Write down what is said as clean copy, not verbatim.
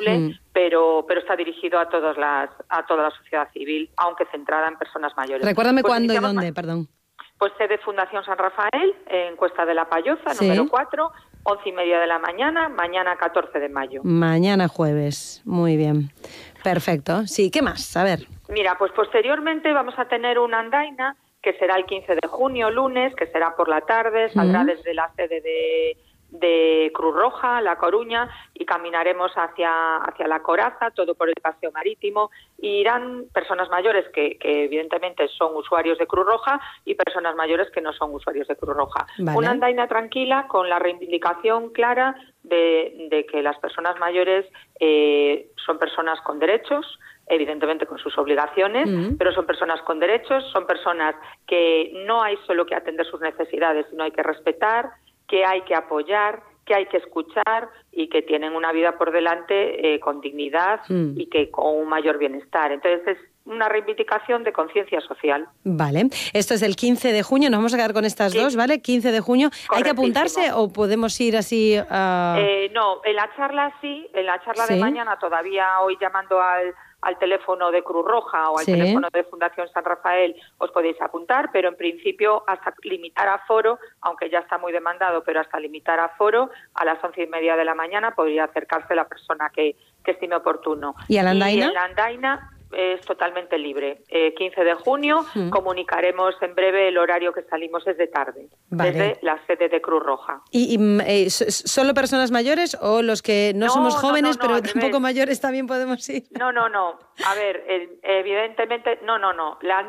accesible, pero está dirigido a toda la sociedad civil, aunque centrada en personas mayores. Recuérdame cuándo y dónde, perdón. Pues sede Fundación San Rafael, en Cuesta de la Payoza, número 4, 11:30 de la mañana, mañana 14 de mayo. Mañana jueves, muy bien. Perfecto. Sí, ¿qué más? A ver. Mira, pues posteriormente vamos a tener una andaina que será el 15 de junio, lunes, que será por la tarde, saldrá desde la sede de Cruz Roja, La Coruña, y caminaremos hacia La Coraza, todo por el paseo marítimo, y irán personas mayores que evidentemente son usuarios de Cruz Roja y personas mayores que no son usuarios de Cruz Roja. Vale. Una andaina tranquila con la reivindicación clara de que las personas mayores son personas con derechos, evidentemente con sus obligaciones, pero son personas con derechos, son personas que no hay solo que atender sus necesidades, sino hay que respetar, que hay que apoyar, que hay que escuchar y que tienen una vida por delante con dignidad y que con un mayor bienestar. Entonces es una reivindicación de conciencia social. Vale, esto es el 15 de junio, nos vamos a quedar con estas dos, ¿vale? 15 de junio. ¿Hay que apuntarse o podemos ir así a...? No, en la charla sí, en la charla de mañana todavía hoy llamando al teléfono de Cruz Roja o al teléfono de Fundación San Rafael os podéis apuntar, pero en principio hasta limitar aforo, aunque ya está muy demandado, pero hasta limitar aforo, a las 11:30 de la mañana podría acercarse la persona que estime oportuno. ¿Y a la andaina? Y en la andaina es totalmente libre. 15 de junio comunicaremos en breve el horario que salimos es de tarde, desde la sede de Cruz Roja. ¿Y solo personas mayores o los que no somos jóvenes pero tampoco mayores también podemos ir? No. A ver, evidentemente, no. La